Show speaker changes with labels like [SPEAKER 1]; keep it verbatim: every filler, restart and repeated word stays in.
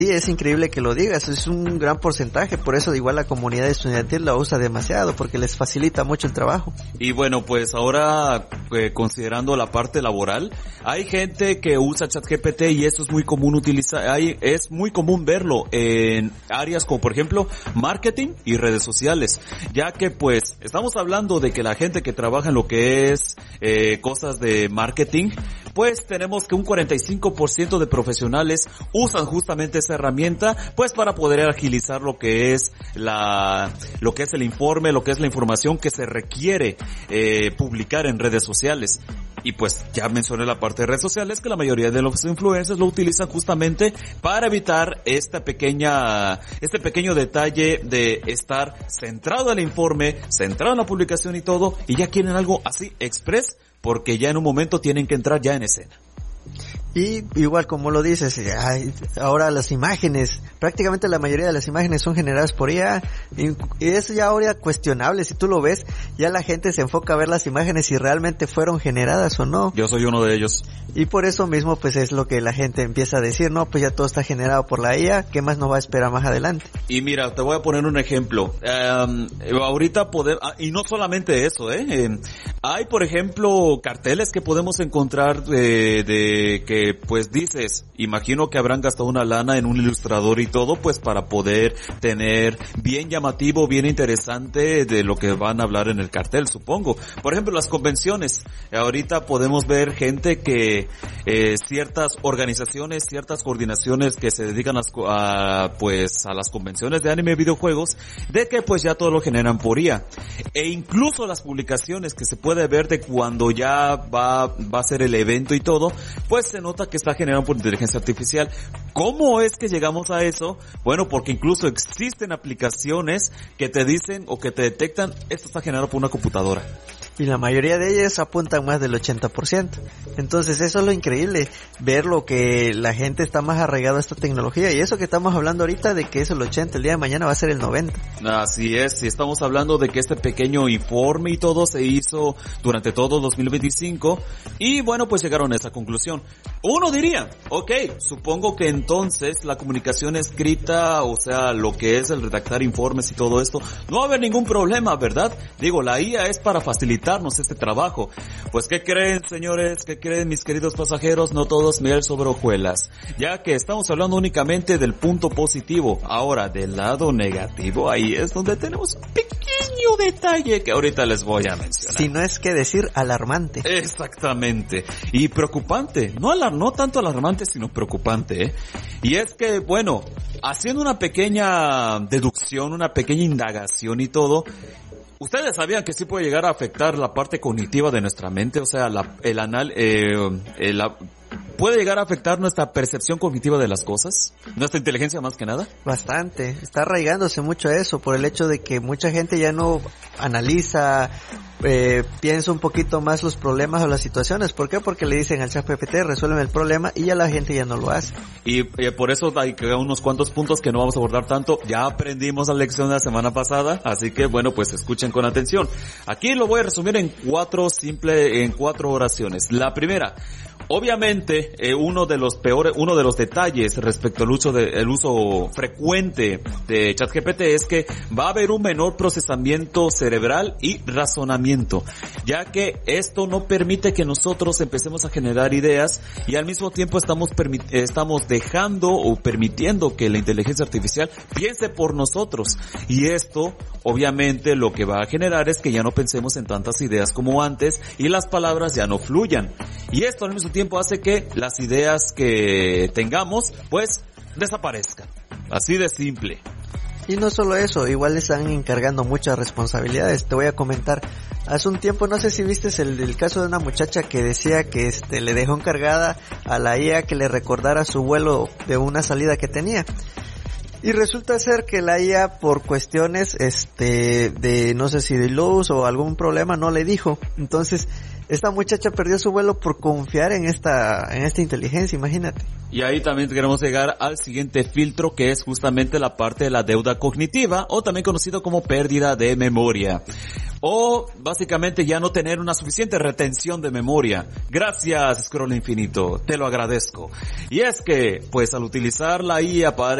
[SPEAKER 1] Sí, es increíble que lo digas, es un gran porcentaje, por eso igual la comunidad estudiantil la usa demasiado, porque les facilita mucho el trabajo.
[SPEAKER 2] Y bueno, pues ahora, eh, considerando la parte laboral, hay gente que usa ChatGPT y eso es muy común utilizar, hay, es muy común verlo en áreas como por ejemplo marketing y redes sociales, ya que pues estamos hablando de que la gente que trabaja en lo que es eh, cosas de marketing, pues tenemos que un cuarenta y cinco por ciento de profesionales usan justamente esa herramienta pues para poder agilizar lo que es la lo que es el informe, lo que es la información que se requiere eh, publicar en redes sociales. Y pues ya mencioné la parte de redes sociales, que la mayoría de los influencers lo utilizan justamente para evitar esta pequeña, este pequeño detalle de estar centrado en el informe, centrado en la publicación y todo, y ya quieren algo así express, porque ya en un momento tienen que entrar ya en escena.
[SPEAKER 1] Y igual como lo dices, ay, ahora las imágenes, prácticamente la mayoría de las imágenes son generadas por I A, y es ya ahora cuestionable, si tú lo ves, ya la gente se enfoca a ver las imágenes si realmente fueron generadas o no.
[SPEAKER 2] Yo soy uno de ellos.
[SPEAKER 1] Y por eso mismo pues es lo que la gente empieza a decir, no, pues ya todo está generado por la I A, ¿qué más nos va a esperar más adelante?
[SPEAKER 2] Y mira, te voy a poner un ejemplo. Um, ahorita poder, y no solamente eso, eh, eh hay por ejemplo carteles que podemos encontrar de, de que pues dices, imagino que habrán gastado una lana en un ilustrador y todo, pues para poder tener bien llamativo, bien interesante de lo que van a hablar en el cartel, supongo. Por ejemplo, las convenciones. Ahorita podemos ver gente que eh, ciertas organizaciones, ciertas coordinaciones que se dedican a, a pues a las convenciones de anime y videojuegos, de que pues ya todo lo generan por I A. E incluso las publicaciones que se puede ver de cuando ya va va a ser el evento y todo, pues se nota que está generado por inteligencia artificial. ¿Cómo es que llegamos a eso? Bueno, porque incluso existen aplicaciones que te dicen o que te detectan, esto está generado por una computadora.
[SPEAKER 1] Y la mayoría de ellas apuntan más del ochenta por ciento. Entonces eso es lo increíble, ver lo que la gente está más arraigada a esta tecnología. Y eso que estamos hablando ahorita de que es el ochenta, el día de mañana va a ser el noventa.
[SPEAKER 2] Así es, si estamos hablando de que este pequeño informe y todo se hizo durante todo dos mil veinticinco. Y bueno, pues llegaron a esa conclusión. Uno diría, ok, supongo que entonces la comunicación escrita, o sea, lo que es el redactar informes y todo esto, no va a haber ningún problema, ¿verdad? Digo, la I A es para facilitar este trabajo. Pues ¿qué creen, señores? ¿Qué creen, mis queridos pasajeros? No todos miel sobre hojuelas, ya que estamos hablando únicamente del punto positivo. Ahora, del lado negativo, ahí es donde tenemos un pequeño detalle que ahorita les voy a mencionar.
[SPEAKER 1] Si no es que decir alarmante.
[SPEAKER 2] Exactamente. Y preocupante. No alar- no tanto alarmante, sino preocupante, ¿eh? Y es que, bueno, haciendo una pequeña deducción, una pequeña indagación y todo, ¿ustedes sabían que sí puede llegar a afectar la parte cognitiva de nuestra mente? O sea, la, el anal, eh, el, la, ¿puede llegar a afectar nuestra percepción cognitiva de las cosas? ¿Nuestra inteligencia más que nada?
[SPEAKER 1] Bastante. Está arraigándose mucho a eso, por el hecho de que mucha gente ya no analiza, eh, piensa un poquito más los problemas o las situaciones. ¿Por qué? Porque le dicen al ChatGPT, resuelve el problema, y ya la gente ya no lo hace.
[SPEAKER 2] Y eh, por eso hay que unos cuantos puntos que no vamos a abordar tanto. Ya aprendimos la lección de la semana pasada, así que bueno, pues escuchen con atención. Aquí lo voy a resumir en cuatro simple, en cuatro oraciones. La primera, obviamente, eh, uno de los peores, uno de los detalles respecto al uso de, el uso frecuente de ChatGPT es que va a haber un menor procesamiento cerebral y razonamiento, ya que esto no permite que nosotros empecemos a generar ideas y al mismo tiempo estamos permit- estamos dejando o permitiendo que la inteligencia artificial piense por nosotros, y esto obviamente lo que va a generar es que ya no pensemos en tantas ideas como antes y las palabras ya no fluyan, y esto al mismo tiempo hace que las ideas que tengamos pues desaparezcan, así de simple.
[SPEAKER 1] Y no solo eso, igual le están encargando muchas responsabilidades. Te voy a comentar, hace un tiempo, no sé si viste el, el caso de una muchacha que decía que este le dejó encargada a la I A que le recordara su vuelo de una salida que tenía. Y resulta ser que la I A, por cuestiones este de no sé si de luz o algún problema, no le dijo. Entonces esta muchacha perdió su vuelo por confiar en esta, en esta inteligencia, imagínate.
[SPEAKER 2] Y ahí también queremos llegar al siguiente filtro, que es justamente la parte de la deuda cognitiva, o también conocido como pérdida de memoria. O básicamente ya no tener una suficiente retención de memoria. Gracias, Scroll Infinito, te lo agradezco. Y es que, pues al utilizar la I A para